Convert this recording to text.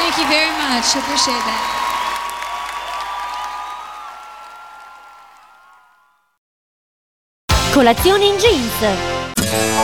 Thank you very much. I appreciate that. Colazione in jeans.